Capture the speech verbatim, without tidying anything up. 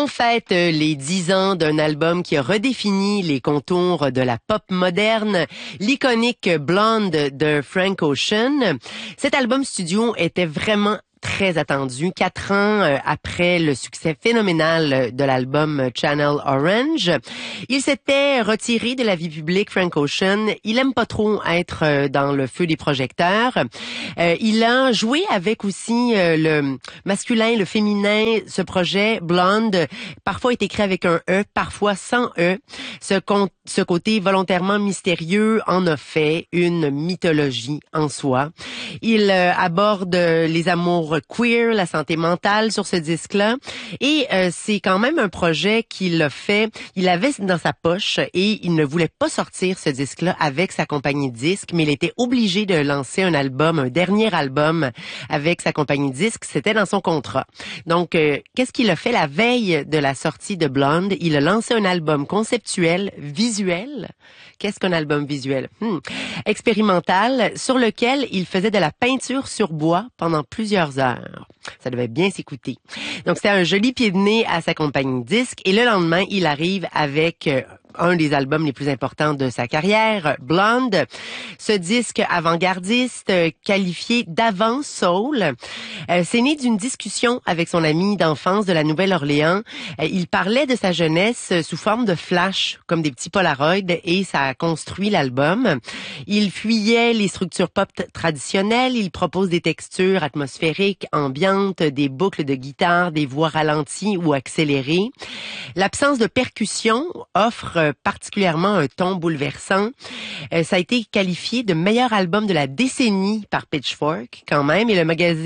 On fête les dix ans d'un album qui a redéfini les contours de la pop moderne, l'iconique Blonde de Frank Ocean. Cet album studio était vraiment très attendu, quatre ans euh, après le succès phénoménal de l'album Channel Orange. Il s'était retiré de la vie publique, Frank Ocean. Il aime pas trop être euh, dans le feu des projecteurs. Euh, il a joué avec aussi euh, le masculin, le féminin. Ce projet Blonde, parfois est écrit avec un E, parfois sans E. Ce, con- ce côté volontairement mystérieux en a fait une mythologie en soi. Il euh, aborde les amours queer, la santé mentale sur ce disque-là. Et euh, c'est quand même un projet qu'il a fait. Il avait dans sa poche et il ne voulait pas sortir ce disque-là avec sa compagnie de disques, mais il était obligé de lancer un album, un dernier album avec sa compagnie de disques. C'était dans son contrat. Donc, euh, qu'est-ce qu'il a fait la veille de la sortie de Blonde? Il a lancé un album conceptuel, visuel. Qu'est-ce qu'un album visuel? Hmm. Expérimental, sur lequel il faisait de la peinture sur bois pendant plusieurs heures. Ça devait bien s'écouter. Donc, c'était un joli pied de nez à sa compagnie de disques. Et le lendemain, il arrive avec euh, un des albums les plus importants de sa carrière, Blonde. Ce disque avant-gardiste, euh, qualifié d'avant soul, euh, c'est né d'une discussion avec son ami d'enfance de la Nouvelle-Orléans. Euh, il parlait de sa jeunesse euh, sous forme de flash, comme des petits polaroids, et ça a construit l'album. Il fuyait les structures pop t- traditionnelles. Il propose des textures atmosphériques, ambiantes, des boucles de guitare, des voix ralenties ou accélérées. L'absence de percussion offre euh, particulièrement un ton bouleversant. Euh, ça a été qualifié de meilleur album de la décennie par Pitchfork, quand même, et le magazine